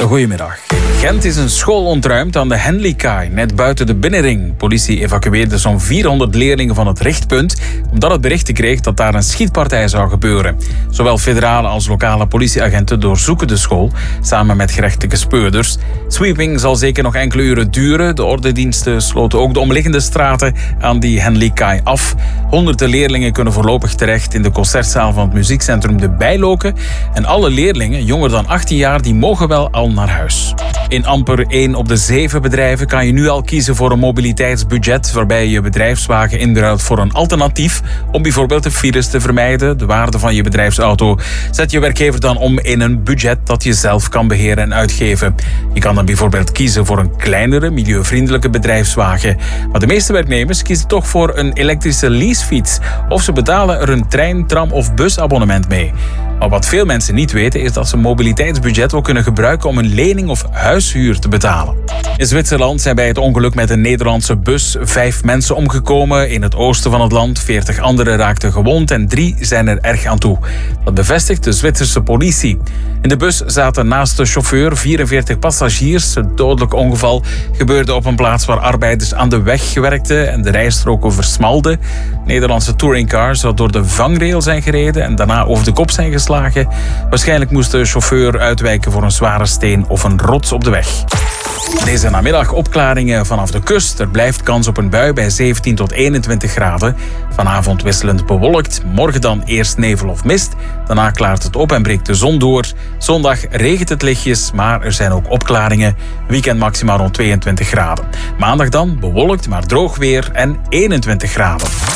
Goedemiddag. In Gent is een school ontruimd aan de Henleykaai, net buiten de binnenring. Politie evacueerde zo'n 400 leerlingen van het richtpunt, omdat het berichten kreeg dat daar een schietpartij zou gebeuren. Zowel federale als lokale politieagenten doorzoeken de school, samen met gerechtelijke speurders. Sweeping zal zeker nog enkele uren duren. De ordendiensten sloten ook de omliggende straten aan die Henleykaai af. Honderden leerlingen kunnen voorlopig terecht in de concertzaal van het muziekcentrum De Bijloken. En alle leerlingen, jonger dan 18 jaar, die mogen wel al naar huis. In amper 1 op de 7 bedrijven kan je nu al kiezen voor een mobiliteitsbudget, waarbij je bedrijfswagen inruilt voor een alternatief om bijvoorbeeld de files te vermijden. De waarde van je bedrijfsauto zet je werkgever dan om in een budget dat je zelf kan beheren en uitgeven. Je kan dan bijvoorbeeld kiezen voor een kleinere, milieuvriendelijke bedrijfswagen. Maar de meeste werknemers kiezen toch voor een elektrische leasefiets of ze betalen er een trein, tram of busabonnement mee. Maar wat veel mensen niet weten is dat ze een mobiliteitsbudget ook kunnen gebruiken om een lening of huishuur te betalen. In Zwitserland zijn bij het ongeluk met een Nederlandse bus 5 mensen omgekomen in het oosten van het land. 40 anderen raakten gewond en 3 zijn er erg aan toe. Dat bevestigt de Zwitserse politie. In de bus zaten naast de chauffeur 44 passagiers. Het dodelijk ongeval gebeurde op een plaats waar arbeiders aan de weg werkten en de rijstroken versmalden. Nederlandse touringcar zou door de vangrail zijn gereden en daarna over de kop zijn geslagen. Waarschijnlijk moest de chauffeur uitwijken voor een zware steen of een rots op de weg. Deze namiddag opklaringen vanaf de kust. Er blijft kans op een bui bij 17 tot 21 graden. Vanavond wisselend bewolkt. Morgen dan eerst nevel of mist. Daarna klaart het op en breekt de zon door. Zondag regent het lichtjes, maar er zijn ook opklaringen. Weekend maximaal rond 22 graden. Maandag dan bewolkt, maar droog weer en 21 graden.